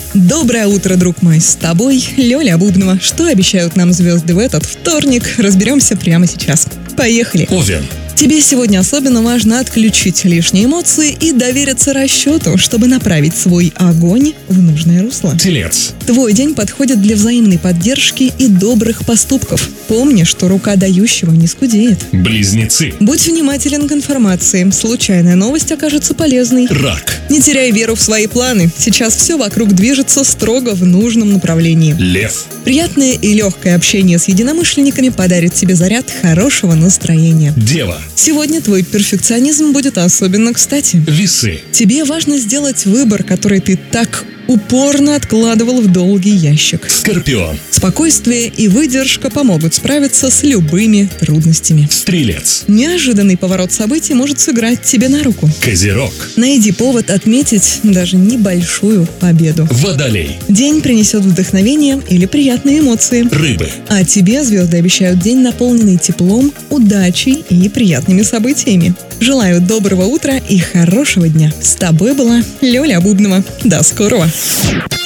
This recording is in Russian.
Доброе утро, друг мой, с тобой Лёля Бубнова. Что обещают нам звезды в этот вторник, разберемся прямо сейчас. Поехали! Овен. Тебе сегодня особенно важно отключить лишние эмоции и довериться расчету, чтобы направить свой огонь в нужное русло. Телец. Твой день подходит для взаимной поддержки и добрых поступков. Помни, что рука дающего не скудеет. Близнецы. Будь внимателен к информации. Случайная новость окажется полезной. Рак. Не теряй веру в свои планы. Сейчас все вокруг движется строго в нужном направлении. Лев. Приятное и легкое общение с единомышленниками подарит тебе заряд хорошего настроения. Дева. Сегодня твой перфекционизм будет особенно кстати. Весы. Тебе важно сделать выбор, который ты так упорно откладывал в долгий ящик. Скорпион. Спокойствие и выдержка помогут справиться с любыми трудностями. Стрелец. Неожиданный поворот событий может сыграть тебе на руку. Козерог. Найди повод отметить даже небольшую победу. Водолей. День принесет вдохновение или приятные эмоции. Рыбы. А тебе звезды обещают день, наполненный теплом, удачей и приятными событиями. Желаю доброго утра и хорошего дня. С тобой была Лёля Бубнова. До скорого!